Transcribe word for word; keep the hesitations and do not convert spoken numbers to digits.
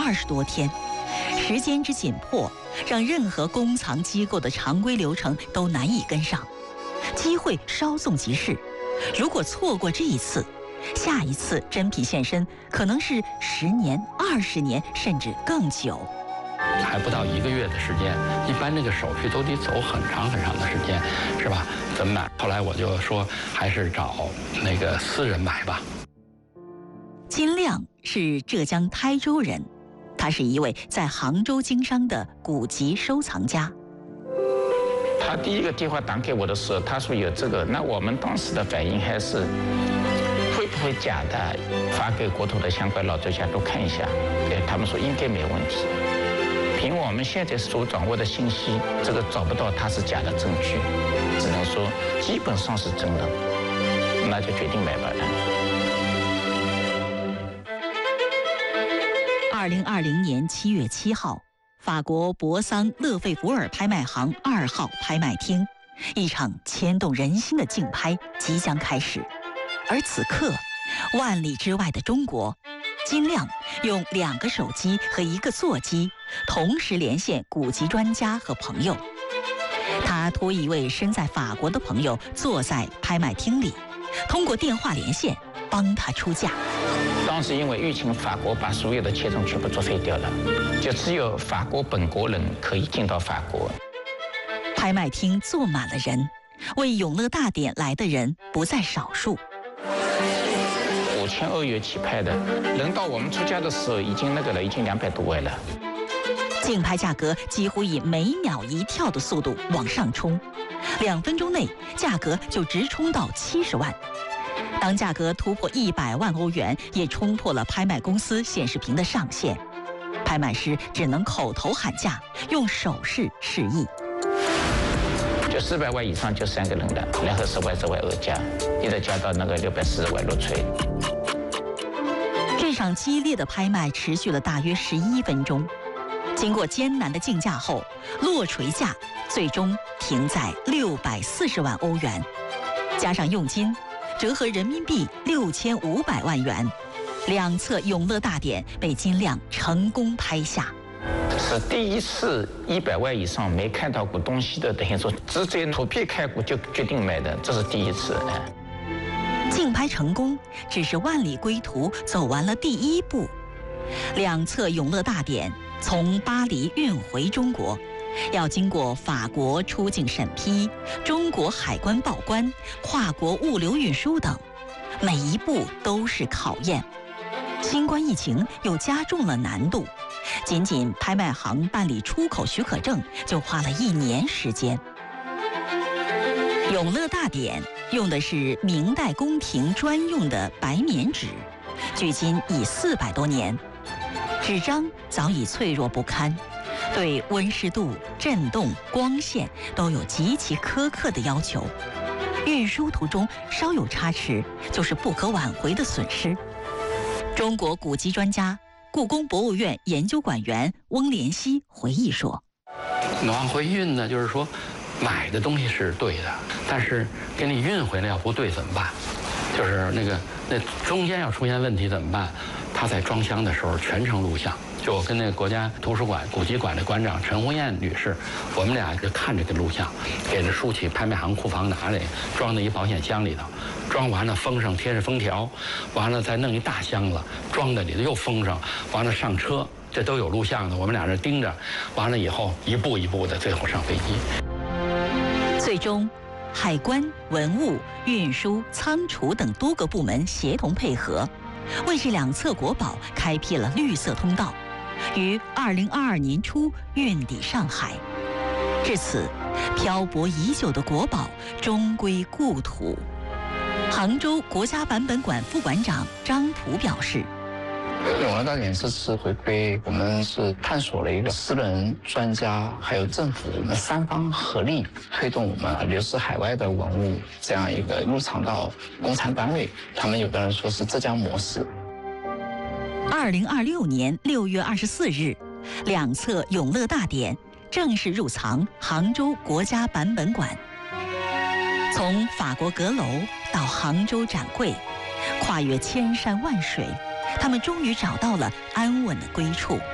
二十多天，时间之紧迫，让任何公藏机构的常规流程都难以跟上。机会稍纵即逝，如果错过这一次，下一次真品现身可能是十年、二十年，甚至更久。 还不到一个月的时间，一般这个手续都得走很长很长的时间，是吧？怎么买？后来我就说，还是找那个私人买吧。 金亮是浙江台州人，他是一位在杭州经商的古籍收藏家。 他第一个电话打给我的时候，他说有这个，那我们当时的反应还是会不会假的，发给国土的相关老专家都看一下。对，他们说应该没问题。凭我们现在所掌握的信息，这个找不到它是假的证据，只能说基本上是真的，那就决定买吧。 二零二零年七月七号，法国博桑勒费福尔拍卖行二号拍卖厅，一场牵动人心的竞拍即将开始。而此刻，万里之外的中国，金亮用两个手机和一个座机同时连线古籍专家和朋友。他托一位身在法国的朋友坐在拍卖厅里，通过电话连线帮他出价。 当时因为疫情，法国把所有的签证全部作废掉了，就只有法国本国人可以进到法国。 拍卖厅坐满了人，为永乐大典来的人不在少数。 五千欧元起拍的，轮到我们出价的时候，已经那个了，已经两百多万了。 竞拍价格几乎以每秒一跳的速度往上冲，两分钟内价格就直冲到七十万。当价格突破一百万欧元，也冲破了拍卖公司显示屏的上限。拍卖师只能口头喊价，用手势示意。 就四百万以上就三个人的，然后十万之外讹价，一直加到那个六百四十万落锤。 这场激烈的拍卖持续了大约十一分钟，经过艰难的竞价后，落锤价最终停在六百四十万欧元，加上佣金，折合人民币六千五百万元。两侧永乐大典被金亮成功拍下。 是第一次一百万以上没看到过东西的，等于说直接图片看过就决定买的，这是第一次。 竞拍成功，只是万里归途走完了第一步。两侧永乐大典从巴黎运回中国，要经过法国出境审批、中国海关报关、跨国物流运输等，每一步都是考验。新冠疫情又加重了难度，仅仅拍卖行办理出口许可证就花了一年时间。永乐大典用的是明代宫廷专用的白棉纸，距今已四百多年，纸张早已脆弱不堪，对温湿度、震动、光线都有极其苛刻的要求。运输途中稍有差池，就是不可挽回的损失。中国古籍专家、故宫博物院研究馆员翁连熙回忆说：“ 往回运呢，就是说，买的东西是对的，但是给你运回来要不对怎么办？就是那个那中间要出现问题怎么办？他在装箱的时候全程录像。就我跟那个国家图书馆古籍馆的馆长陈红艳女士，我们俩就看这个录像，给这书去拍卖行库房拿来，装在一保险箱里头，装完了封上，贴上封条，完了再弄一大箱子装在里头，又封上，完了上车，这都有录像的。我们俩这盯着，完了以后一步一步的，最后上飞机。 最终，海关、文物、运输、仓储等多个部门协同配合，为这两侧国宝开辟了绿色通道，于二零二二年初运抵上海。至此，漂泊已久的国宝终归故土。杭州国家版本馆副馆长张普表示：“ 永乐大典这次回归，我们是探索了一个私人、专家还有政府，我们三方合力推动我们流失海外的文物这样一个入藏到公藏单位。他们有的人说是浙江模式。” 二零二六年六月二十四日，两侧永乐大典正式入藏杭州国家版本馆。从法国阁楼到杭州展柜，跨越千山万水，他们终于找到了安稳的归处。